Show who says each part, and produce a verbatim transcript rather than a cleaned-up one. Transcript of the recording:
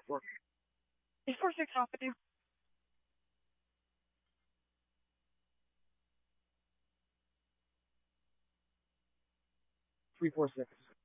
Speaker 1: four. Is four six off with you? Three four six.